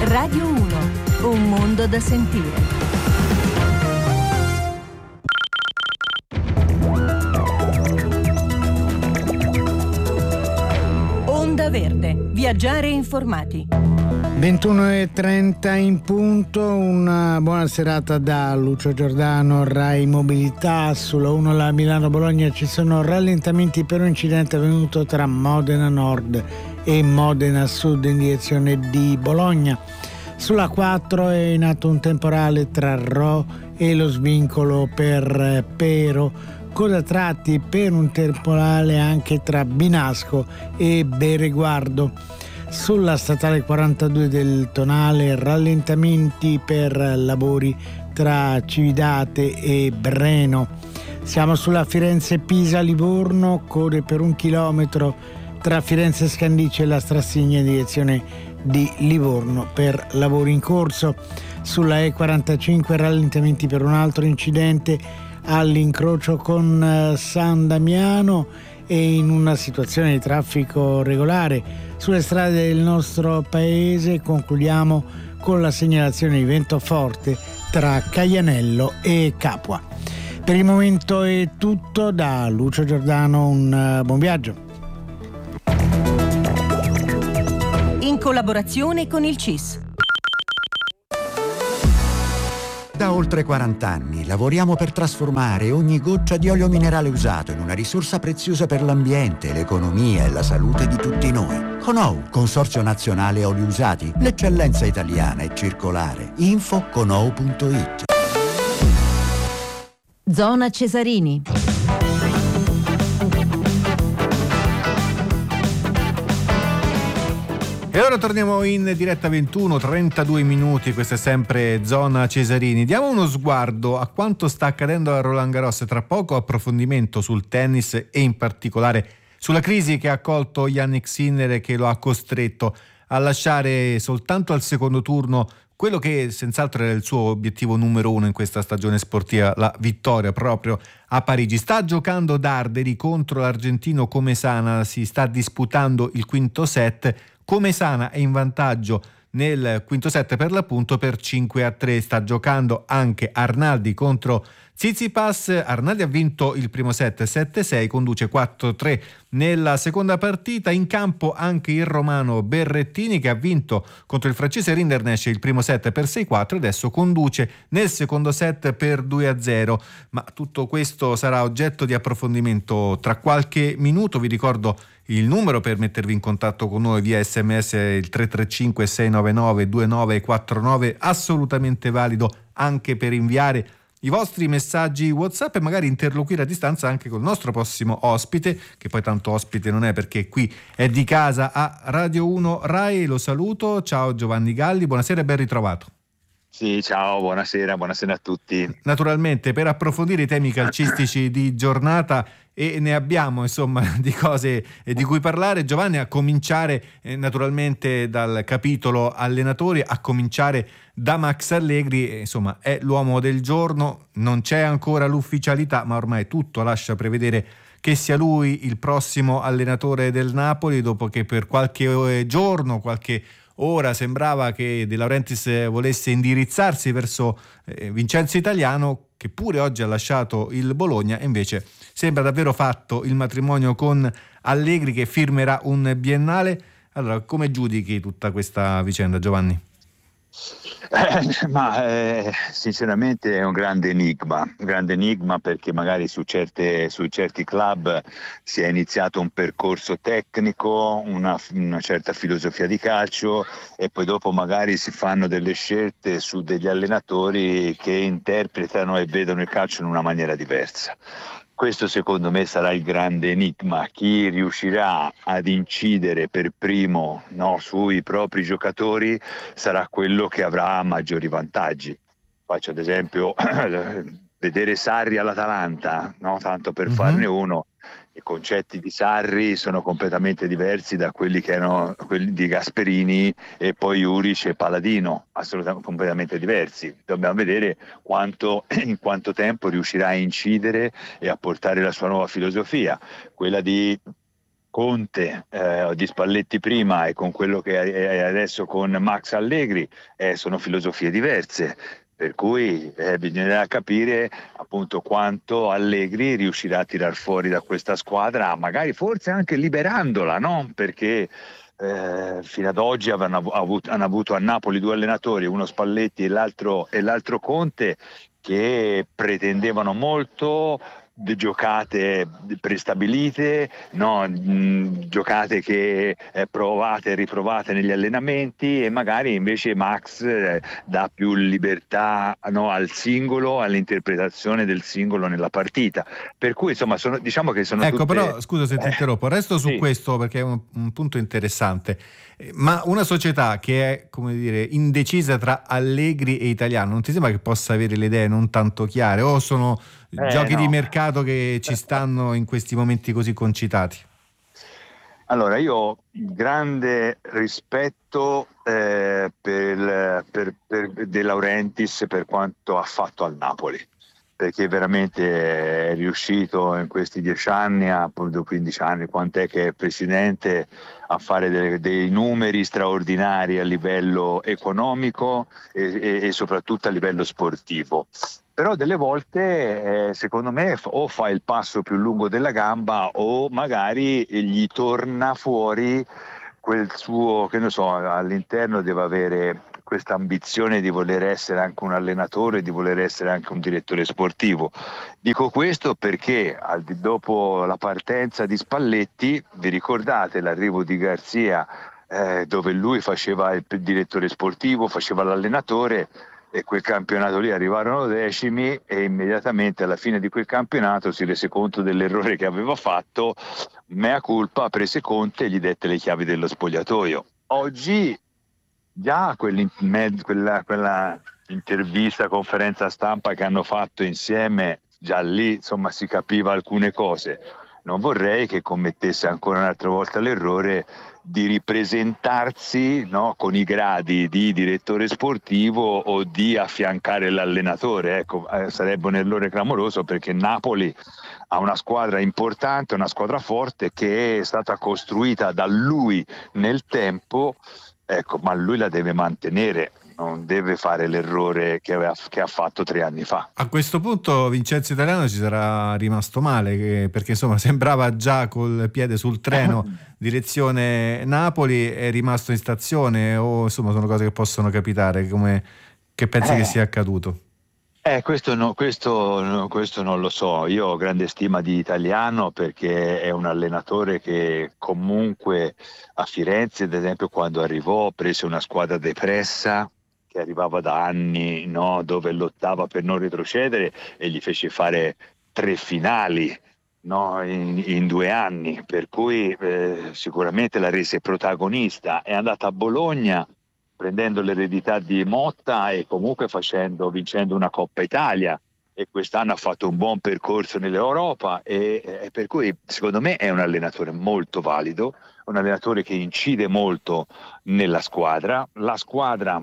Radio 1, un mondo da sentire. Onda Verde, viaggiare informati. 21:30 in punto, una buona serata da Lucio Giordano, Rai Mobilità. Sulla 1 la Milano-Bologna ci sono rallentamenti per un incidente avvenuto tra Modena Nord e Modena Sud in direzione di Bologna. Sulla 4 è in atto un temporale tra Rho e lo svincolo per Pero, coda tratti per un temporale anche tra Binasco e Bereguardo. Sulla statale 42 del Tonale rallentamenti per lavori tra Cividate e Breno. Siamo sulla Firenze-Pisa-Livorno, code per 1 chilometro tra Firenze Scandicci e la Strassigna in direzione di Livorno per lavori in corso. Sulla E45 rallentamenti per un altro incidente all'incrocio con San Damiano e in una situazione di traffico regolare sulle strade del nostro paese. Concludiamo con la segnalazione di vento forte tra Caianello e Capua. Per il momento è tutto, da Lucio Giordano un buon viaggio. In collaborazione con il CIS. Da oltre 40 anni lavoriamo per trasformare ogni goccia di olio minerale usato in una risorsa preziosa per l'ambiente, l'economia e la salute di tutti noi. Conou, Consorzio Nazionale Oli Usati, l'eccellenza italiana e circolare. Info conou.it. Zona Cesarini. E allora torniamo in diretta 21:32 minuti, questa è sempre Zona Cesarini. Diamo uno sguardo a quanto sta accadendo a Roland Garros. Tra poco approfondimento sul tennis e in particolare sulla crisi che ha colto Jannik Sinner e che lo ha costretto a lasciare soltanto al secondo turno quello che senz'altro era il suo obiettivo numero uno in questa stagione sportiva, la vittoria proprio a Parigi. Sta giocando Darderi contro l'argentino Comesana, si sta disputando il quinto set. Comesana è in vantaggio nel quinto set per l'appunto per 5-3. Sta giocando anche Arnaldi contro Tsitsipas. Arnaldi ha vinto il primo set 7-6, conduce 4-3 nella seconda partita. In campo anche il romano Berrettini, che ha vinto contro il francese Rinderknecht il primo set per 6-4 e adesso conduce nel secondo set per 2-0. Ma tutto questo sarà oggetto di approfondimento tra qualche minuto. Vi ricordo il numero per mettervi in contatto con noi via SMS, il 335 699 2949, assolutamente valido anche per inviare i vostri messaggi WhatsApp e magari interloquire a distanza anche col nostro prossimo ospite, che poi tanto ospite non è perché qui è di casa a Radio 1 Rai. Lo saluto, ciao Giovanni Galli, buonasera e ben ritrovato. Sì, ciao, buonasera a tutti. Naturalmente per approfondire i temi calcistici di giornata, e ne abbiamo insomma di cose di cui parlare, Giovanni, a cominciare naturalmente dal capitolo allenatori, a cominciare da Max Allegri. Insomma è l'uomo del giorno, non c'è ancora l'ufficialità ma ormai tutto lascia prevedere che sia lui il prossimo allenatore del Napoli, dopo che per qualche giorno, qualche ora sembrava che De Laurentiis volesse indirizzarsi verso Vincenzo Italiano, che pure oggi ha lasciato il Bologna, e invece sembra davvero fatto il matrimonio con Allegri, che firmerà un biennale. Allora, come giudichi tutta questa vicenda, Giovanni? Sinceramente è un grande enigma perché magari su certi club si è iniziato un percorso tecnico, una certa filosofia di calcio, e poi dopo magari si fanno delle scelte su degli allenatori che interpretano e vedono il calcio in una maniera diversa. Questo secondo me sarà il grande enigma. Chi riuscirà ad incidere per primo, sui propri giocatori sarà quello che avrà maggiori vantaggi. Faccio ad esempio vedere Sarri all'Atalanta, tanto per farne uno. I concetti di Sarri sono completamente diversi da quelli che erano quelli di Gasperini e poi Juric e Paladino, assolutamente completamente diversi. Dobbiamo vedere in quanto tempo riuscirà a incidere e a portare la sua nuova filosofia, quella di Conte, di Spalletti prima e con quello che è adesso con Max Allegri, sono filosofie diverse. Per cui bisognerà capire appunto quanto Allegri riuscirà a tirar fuori da questa squadra, magari forse anche liberandola, no? Perché fino ad oggi hanno avuto a Napoli due allenatori, uno Spalletti e l'altro Conte, che pretendevano molto, giocate prestabilite, no? Giocate che provate e riprovate negli allenamenti, e magari invece Max dà più libertà, no, al singolo, all'interpretazione del singolo nella partita. Per cui insomma diciamo che sono Ecco, tutte... però scusa se ti interrompo, resto su Sì. questo perché è un punto interessante. Ma una società che è, come dire, indecisa tra Allegri e Italiano, non ti sembra che possa avere le idee non tanto chiare, o sono giochi No. di mercato che ci stanno in questi momenti così concitati? Allora, io ho grande rispetto per De Laurentiis per quanto ha fatto al Napoli, perché veramente è riuscito in questi 10 anni, appunto 15 anni, quant'è che è presidente, a fare dei numeri straordinari a livello economico e soprattutto a livello sportivo. Però delle volte, secondo me, o fa il passo più lungo della gamba o magari gli torna fuori quel suo, che ne so, all'interno deve avere questa ambizione di voler essere anche un allenatore, di voler essere anche un direttore sportivo. Dico questo perché dopo la partenza di Spalletti, vi ricordate l'arrivo di Garzia, dove lui faceva il direttore sportivo, faceva l'allenatore, e quel campionato lì arrivarono decimi, e immediatamente alla fine di quel campionato si rese conto dell'errore che aveva fatto, mea culpa, prese Conte e gli dette le chiavi dello spogliatoio. Oggi già quella intervista, conferenza stampa che hanno fatto insieme, già lì insomma si capiva alcune cose. Non vorrei che commettesse ancora un'altra volta l'errore di ripresentarsi, no, con i gradi di direttore sportivo o di affiancare l'allenatore. Ecco, sarebbe un errore clamoroso, perché Napoli ha una squadra importante, una squadra forte che è stata costruita da lui nel tempo, ecco, ma lui la deve mantenere. Non deve fare l'errore che ha fatto 3 anni fa. A questo punto Vincenzo Italiano ci sarà rimasto male, perché insomma sembrava già col piede sul treno direzione Napoli, è rimasto in stazione, o insomma sono cose che possono capitare, che pensi che sia accaduto? Questo non lo so. Io ho grande stima di Italiano, perché è un allenatore che comunque a Firenze, ad esempio, quando arrivò, prese una squadra depressa che arrivava da anni, no, dove lottava per non retrocedere, e gli fece fare 3 finali, no, in 2 anni, per cui sicuramente la rese protagonista. È andata a Bologna prendendo l'eredità di Motta e comunque vincendo una Coppa Italia, e quest'anno ha fatto un buon percorso nell'Europa, e per cui secondo me è un allenatore molto valido, un allenatore che incide molto nella squadra. La squadra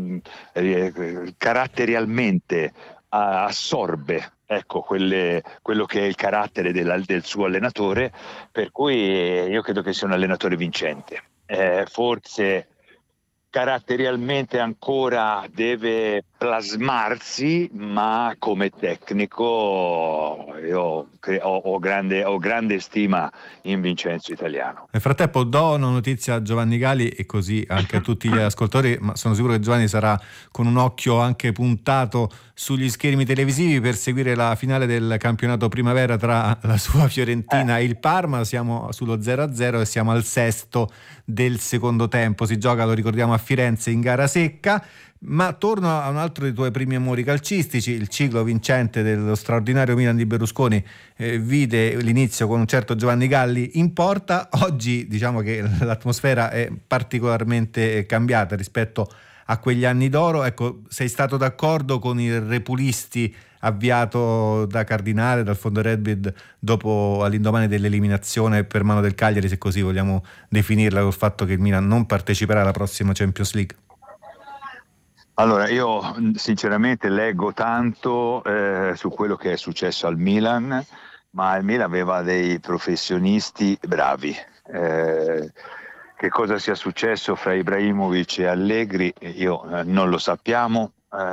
caratterialmente assorbe, ecco, quello che è il carattere del suo allenatore, per cui io credo che sia un allenatore vincente. Forse caratterialmente ancora deve plasmarsi, ma come tecnico io ho grande stima in Vincenzo Italiano. Nel frattempo do una notizia a Giovanni Gali, e così anche a tutti gli ascoltatori, ma sono sicuro che Giovanni sarà con un occhio anche puntato sugli schermi televisivi per seguire la finale del campionato primavera tra la sua Fiorentina e il Parma. Siamo sullo 0-0 e siamo al 6° del secondo tempo. Si gioca, lo ricordiamo, a Firenze in gara secca. Ma torno a un altro dei tuoi primi amori calcistici. Il ciclo vincente dello straordinario Milan di Berlusconi vide l'inizio con un certo Giovanni Galli in porta. Oggi diciamo che l'atmosfera è particolarmente cambiata rispetto a quegli anni d'oro. Ecco, sei stato d'accordo con il Repulisti avviato da Cardinale, dal fondo Redbird, all'indomani dell'eliminazione per mano del Cagliari, se così vogliamo definirla, col fatto che il Milan non parteciperà alla prossima Champions League? Allora, io sinceramente leggo tanto su quello che è successo al Milan, ma il Milan aveva dei professionisti bravi, Che cosa sia successo fra Ibrahimovic e Allegri io non lo sappiamo.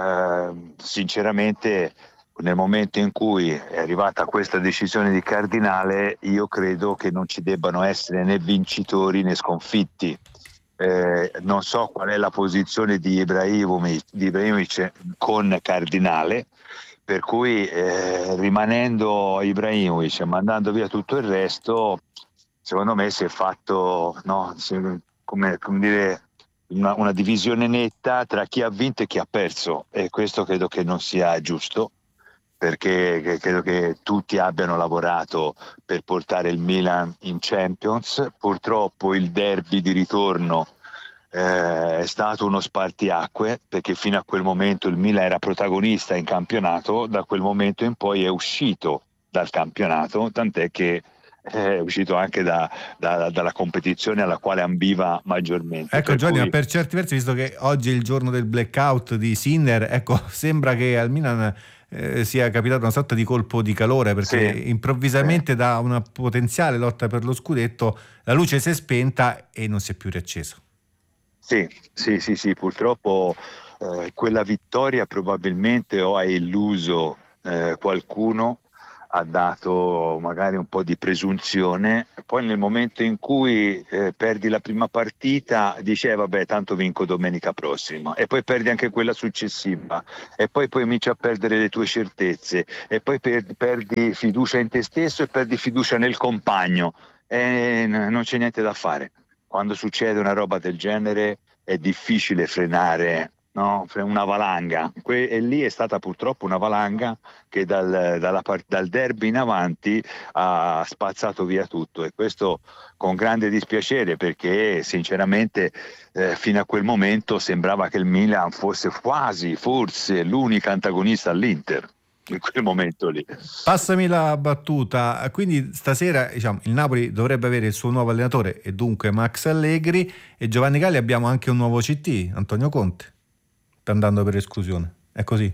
Sinceramente, nel momento in cui è arrivata questa decisione di Cardinale, io credo che non ci debbano essere né vincitori né sconfitti. Non so qual è la posizione di Ibrahimovic con Cardinale, per cui rimanendo Ibrahimovic e mandando via tutto il resto, secondo me si è fatto come dire, una divisione netta tra chi ha vinto e chi ha perso, e questo credo che non sia giusto, perché credo che tutti abbiano lavorato per portare il Milan in Champions. Purtroppo il derby di ritorno è stato uno spartiacque, perché fino a quel momento il Milan era protagonista in campionato, da quel momento in poi è uscito dal campionato, tant'è che è uscito anche dalla competizione alla quale ambiva maggiormente. Ecco Giovanni, ma per certi versi, visto che oggi è il giorno del blackout di Sinner, ecco, sembra che al Milan sia capitato una sorta di colpo di calore, perché improvvisamente da una potenziale lotta per lo scudetto la luce si è spenta e non si è più riacceso. Sì, purtroppo quella vittoria probabilmente o ha illuso qualcuno, ha dato magari un po' di presunzione, poi nel momento in cui perdi la prima partita dici vabbè, tanto vinco domenica prossima, e poi perdi anche quella successiva, e poi cominci a perdere le tue certezze, e poi perdi fiducia in te stesso e perdi fiducia nel compagno, e non c'è niente da fare. Quando succede una roba del genere è difficile frenare, no? Una valanga, e lì è stata purtroppo una valanga che dal derby in avanti ha spazzato via tutto, e questo con grande dispiacere, perché sinceramente fino a quel momento sembrava che il Milan fosse forse l'unica antagonista all'Inter in quel momento lì. Passami la battuta, quindi stasera, diciamo, il Napoli dovrebbe avere il suo nuovo allenatore, e dunque Max Allegri, e Giovanni Galli abbiamo anche un nuovo CT, Antonio Conte, andando per esclusione, è così?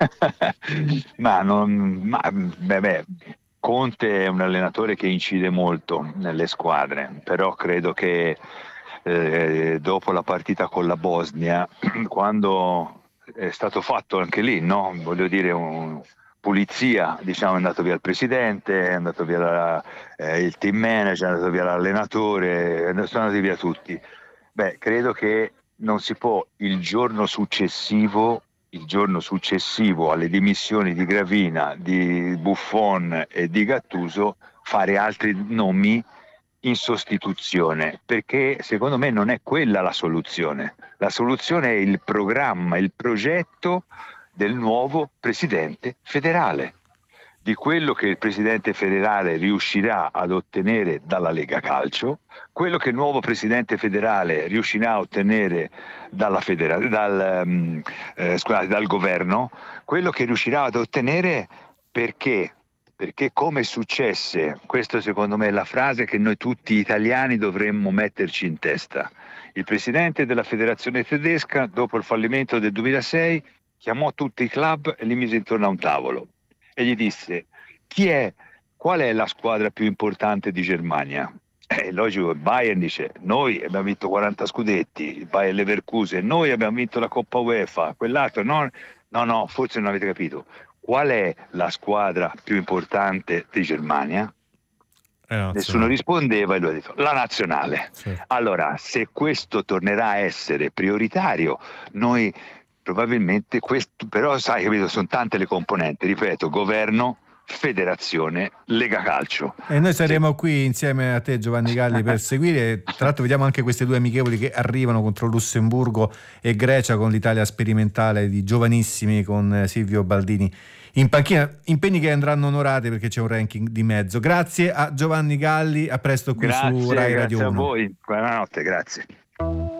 Conte è un allenatore che incide molto nelle squadre, però credo che dopo la partita con la Bosnia, quando è stato fatto anche lì, no? Voglio dire, pulizia, diciamo, è andato via il presidente, è andato via il team manager, è andato via l'allenatore, sono andati via tutti. Credo che non si può il giorno successivo alle dimissioni di Gravina, di Buffon e di Gattuso fare altri nomi in sostituzione, perché secondo me non è quella la soluzione. La soluzione è il programma, il progetto del nuovo presidente federale, di quello che il presidente federale riuscirà ad ottenere dalla Lega Calcio, quello che il nuovo presidente federale riuscirà a ottenere dal governo, quello che riuscirà ad ottenere, perché come successe, questo secondo me è la frase che noi tutti italiani dovremmo metterci in testa. Il presidente della federazione tedesca, dopo il fallimento del 2006, chiamò tutti i club e li mise intorno a un tavolo e gli disse: qual è la squadra più importante di Germania? Logico, il Bayern dice: noi abbiamo vinto 40 scudetti, il Bayer Leverkusen, noi abbiamo vinto la Coppa UEFA, quell'altro no, forse non avete capito. Qual è la squadra più importante di Germania? Nessuno rispondeva, e lui ha detto: la nazionale. Sì. Allora, se questo tornerà a essere prioritario, noi probabilmente però sai, capito, sono tante le componenti, ripeto, governo, federazione, Lega Calcio. E noi saremo qui insieme a te, Giovanni Galli, per seguire. Tra l'altro vediamo anche queste due amichevoli che arrivano contro Lussemburgo e Grecia, con l'Italia sperimentale di giovanissimi con Silvio Baldini in panchina, impegni che andranno onorati perché c'è un ranking di mezzo. Grazie a Giovanni Galli, a presto qui su Rai Radio 1. Grazie a voi, buonanotte, grazie.